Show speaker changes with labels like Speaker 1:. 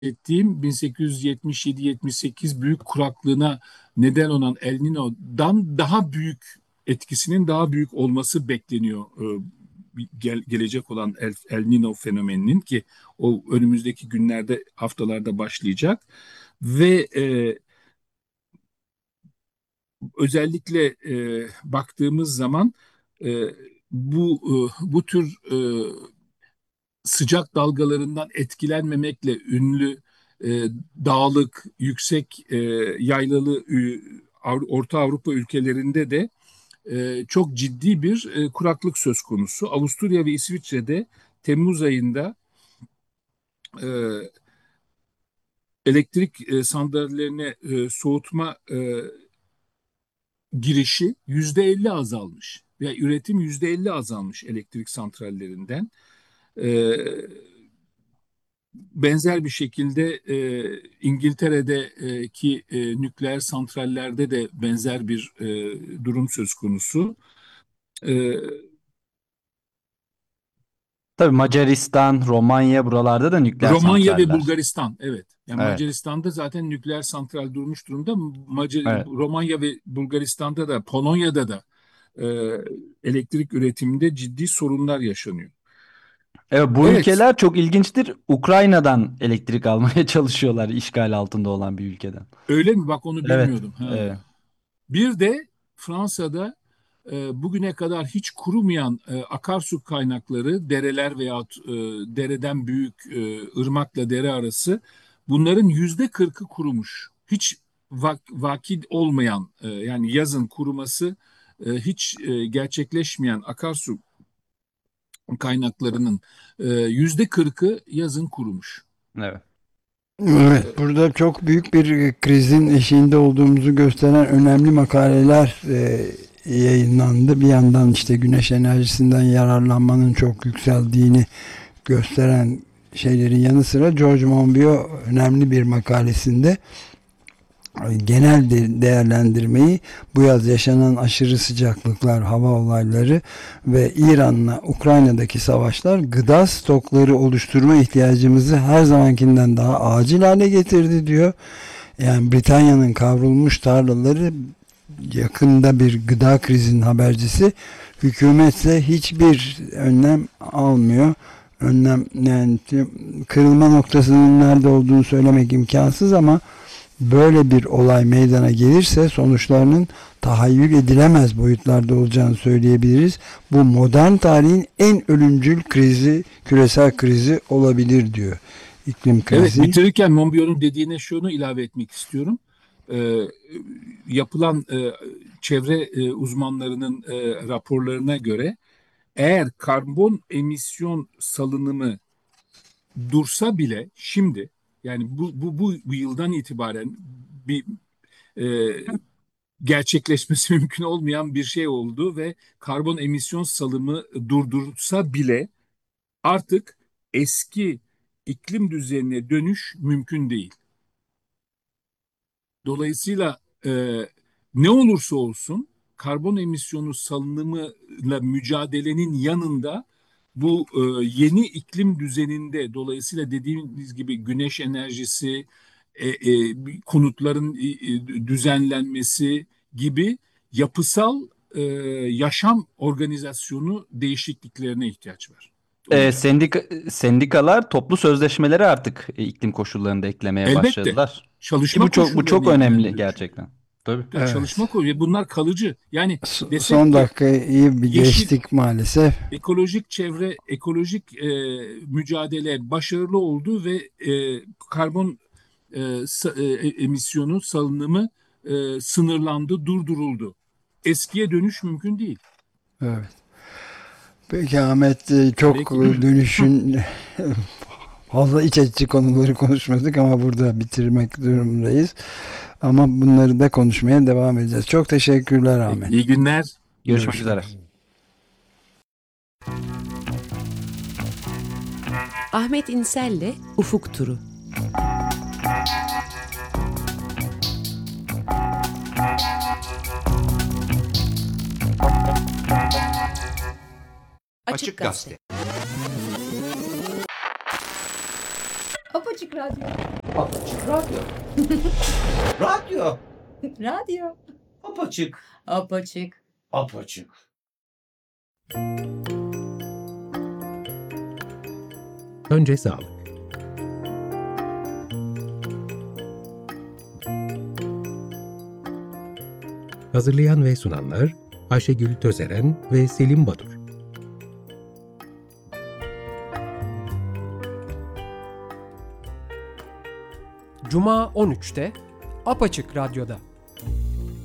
Speaker 1: ettiğim 1877-78 büyük kuraklığına neden olan El Niño'dan daha büyük etkisinin daha büyük olması bekleniyor. Gelecek olan El Niño fenomeninin ki o önümüzdeki günlerde haftalarda başlayacak ve özellikle baktığımız zaman e, bu tür sıcak dalgalarından etkilenmemekle ünlü e, dağlık, yüksek yaylalı Orta Avrupa ülkelerinde de çok ciddi bir kuraklık söz konusu. Avusturya ve İsviçre'de Temmuz ayında e, elektrik santrallerine soğutma girişi %50 azalmış ve üretim %50 azalmış elektrik santrallerinden. E, Benzer bir şekilde İngiltere'deki nükleer santrallerde de benzer bir durum söz konusu. E,
Speaker 2: Tabii Macaristan, Romanya buralarda da nükleer
Speaker 1: Romanya ve
Speaker 2: santraller.
Speaker 1: Bulgaristan, evet. Yani
Speaker 2: Evet,
Speaker 1: Macaristan'da zaten nükleer santral durmuş durumda.
Speaker 2: evet.
Speaker 1: Romanya ve Bulgaristan'da da, Polonya'da da e, elektrik üretiminde ciddi sorunlar yaşanıyor.
Speaker 2: Evet, bu
Speaker 1: Evet,
Speaker 2: ülkeler çok ilginçtir. Ukrayna'dan elektrik almaya çalışıyorlar işgal altında olan bir ülkeden.
Speaker 1: öyle mi? Bak onu
Speaker 2: Evet,
Speaker 1: bilmiyordum. Ha.
Speaker 2: evet.
Speaker 1: Bir de Fransa'da bugüne kadar hiç kurumayan akarsu kaynakları, dereler veyahut dereden büyük ırmakla dere arası bunların %40'ı kurumuş. Hiç vakit olmayan yani yazın kuruması hiç gerçekleşmeyen akarsu kaynaklarının %40'ı yazın kurumuş.
Speaker 2: Evet.
Speaker 3: Evet,
Speaker 1: E,
Speaker 3: burada çok büyük bir krizin eşiğinde olduğumuzu gösteren önemli makaleler yayınlandı. Bir yandan işte güneş enerjisinden yararlanmanın çok yükseldiğini gösteren şeylerin yanı sıra George Monbiot önemli bir makalesinde genel değerlendirmeyi bu yaz yaşanan aşırı sıcaklıklar, hava olayları ve İran'la Ukrayna'daki savaşlar gıda stokları oluşturma ihtiyacımızı her zamankinden daha acil hale getirdi diyor. Yani Britanya'nın kavrulmuş tarlaları yakında bir gıda krizinin habercisi. Hükümetse hiçbir önlem almıyor. Önlem yani kırılma noktasının nerede olduğunu söylemek imkansız ama böyle bir olay meydana gelirse sonuçlarının tahayyül edilemez boyutlarda olacağını söyleyebiliriz. Bu modern tarihin en ölümcül krizi, küresel krizi olabilir diyor. İklim
Speaker 1: Evet,
Speaker 3: krizi.
Speaker 1: bitirirken Monbiot'un dediğine şunu ilave etmek istiyorum. Yapılan çevre uzmanlarının raporlarına göre eğer karbon emisyon salınımı dursa bile şimdi yani bu yıldan itibaren bir e, gerçekleşmesi mümkün olmayan bir şey oldu ve karbon emisyon salımı durdursa bile artık eski iklim düzenine dönüş mümkün değil. Dolayısıyla ne olursa olsun karbon emisyonu salınımıyla mücadelenin yanında bu yeni iklim düzeninde dolayısıyla dediğimiz gibi güneş enerjisi, konutların düzenlenmesi gibi yapısal yaşam organizasyonu değişikliklerine ihtiyaç var olacak.
Speaker 2: Sendikalar toplu sözleşmeleri artık iklim koşullarında eklemeye
Speaker 1: Elbette
Speaker 2: başladılar. Ki
Speaker 1: çalışma
Speaker 2: bu çok
Speaker 1: koşullarını
Speaker 2: önemli
Speaker 1: ilgilendiriyor çünkü.
Speaker 2: gerçekten. Tabii.
Speaker 1: Çalışma
Speaker 3: Evet.
Speaker 1: koşulları bunlar kalıcı. Yani desek
Speaker 3: Son
Speaker 1: ki
Speaker 3: dakikayı bir
Speaker 1: yeşil
Speaker 3: geçtik maalesef.
Speaker 1: ekolojik çevre, ekolojik mücadele başarılı oldu ve karbon emisyonu salınımı sınırlandı, durduruldu. Eskiye dönüş mümkün değil.
Speaker 3: Evet. Peki Ahmet, çok
Speaker 1: Peki.
Speaker 3: dönüşün fazla iç açıcı konuları konuşmadık ama burada bitirmek durumundayız. Ama bunları da konuşmaya devam edeceğiz. Çok teşekkürler
Speaker 1: Peki.
Speaker 3: Ahmet.
Speaker 1: İyi günler.
Speaker 2: Görüşmek
Speaker 3: Görüşmek
Speaker 2: üzere.
Speaker 3: üzere.
Speaker 4: Ahmet İnsel'le Ufuk Turu. Açık Gazete.
Speaker 5: Apaçık Radyo.
Speaker 6: Apaçık Radyo. Radyo.
Speaker 5: Radyo.
Speaker 6: Apaçık.
Speaker 5: Apaçık.
Speaker 6: Apaçık.
Speaker 7: Önce sağlık. Hazırlayan ve sunanlar Ayşegül Tözeren ve Selim Badur.
Speaker 8: Cuma 13'te Apaçık Radyo'da.